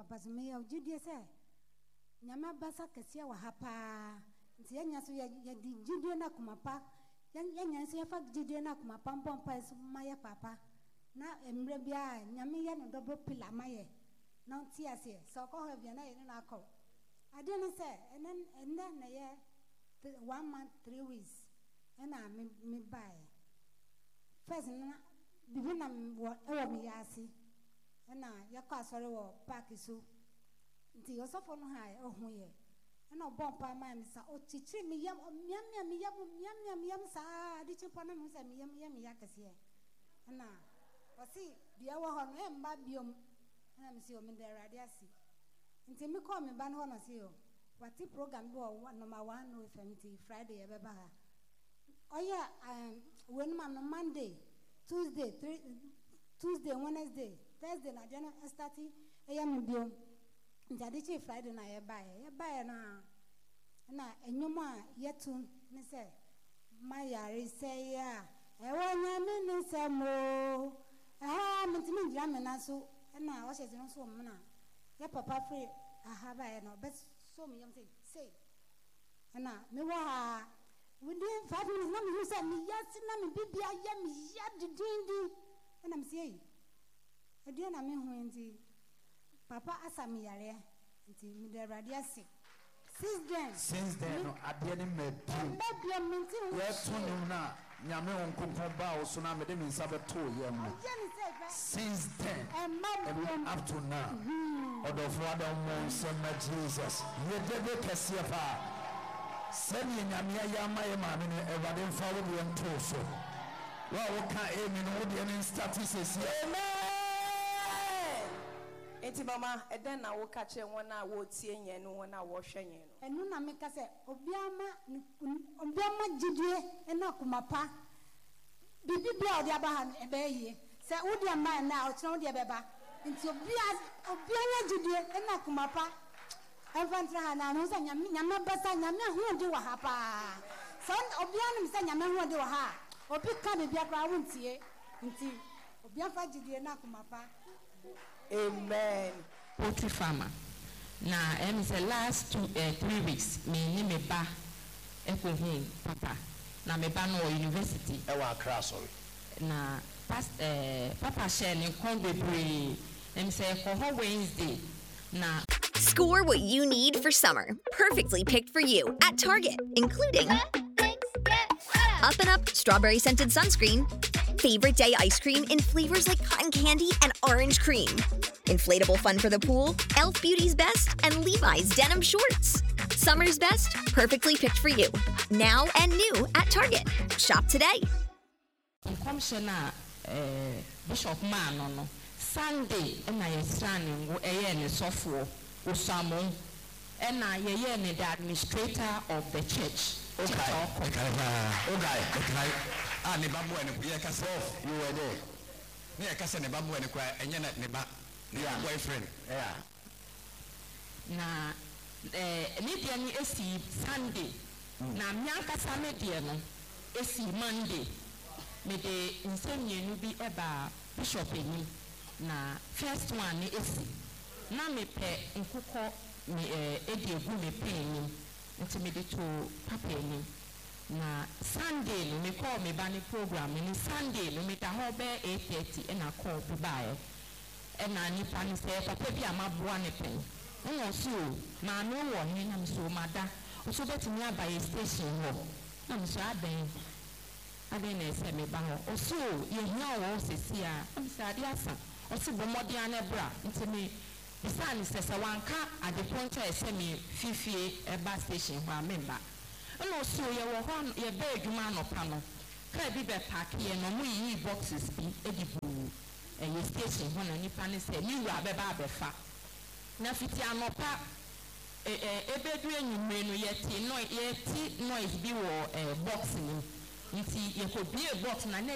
papa so me ya jidie se nyama basa kese wa hapa nti yanya so ya di jidie na kumapa yanya so ya fa jidie na kumapa mpompa so maye papa na emre bia nyame ya no double pillar maye na nti ase so ko ho bia na ye na akọ ade ne se enen na ye 1 month 3 weeks ena me buy first na bibi na ewo mi yasi ena yakọ asọrọ wo park so nti osofo no ha ohun ye ena bompa ma mi sa o chichi mi yam miam sa di chipo na mi sa mi yam yakese ena osi bia wo ho no e mba biom ena mi si o mi de rade asi nti mi call mi ba no no si o wati program do number 1 no FMT Friday e be ba ha oya when man no Monday Tuesday Wednesday Thursday na jana starting am biom nti chi Friday na ye bae na enyoma yetu ne se mayare se ya e wonya me ne se mo mintimi ngira me na so na wo se no so mo na ya papa free bae no but so me yam say na me wa within 5 minutes na me say me yasi na me bibia ya me ya dindindi na me say e na me hu nti papa asa me yare nti me de radio asi since then no ade ne mabio minti we tunu na nyame onkonkon ba o so na me de me nsa beto ye mo since then and up to now odofo adam mo sema Jesus ye de kese fa sani nyame ya maye ma me ne evade mfa wo de nto so wa wo ka emi no wo de ne statistics amen. Enti mama eden na wo ka che wona wo tie yen no wona wo hwe yen no enu na me ka se obiama jidie ena kumapa bibi bia odi aba ha ebe ye se wodi ama na o tena wodi ebeba nti obianya jidie ena kumapa evantra ha na no se nyame basa nyame hu de wa ha pa so obiana mi se nyame hu de wa ha obi ka bibia kwa wontie nti obiafa jidie na kumapa. Amen. Poultry farmer. Now, the last 3 weeks, me ba papa. Now me ba no university. Accra, sorry. Now, papa share in Congress. Say for Wednesday. Now. Score what you need for summer, perfectly picked for you at Target, including Up and Up strawberry scented sunscreen, favorite day ice cream in flavors like cotton candy and orange cream, inflatable fun for the pool, Elf Beauty's Best, and Levi's denim shorts. Summer's best, perfectly picked for you. Now and new at Target. Shop today. Commissioner Bishop Man Sunday and I standing a software Usamo and I the administrator of the church. Okay. Ne babu ene ye ka say you were there. Ne ka say ne babu ene kwa enye na ne ba ne boyfriend. Yeah. Na ne dia ni esi Sunday. Na me ankasa me dia no esi Monday. Me de nsemienu bi eba bishop eni. Na first one ni esi. Na me pe nkuko me edi egu me pe eni. Nti me de to papa eni. Na Sunday no me call me bani program ni Sunday no me ta ho be 8:30 and I call to buy and na ni pa ni say papa bi amaboa ne pen no so ma no wo ni na me so mada o so betimi abaye station ho na me so aden na say me ba ho o so ye hia wo sesi a am say ade asa o so bomodi an ebra nti me bisa ni say wanka ade ponta e say me fifie e ba station ho amemba no so ye wo hon ye be adwuma no pa no ka bi be pack ye no mu yi boxes bi edibu ye station ho na nipa ne se ni wura be ba be fa na fiti anopa ebedu enyumre no ye ti noise bi wo box ni nti ye ko bi box na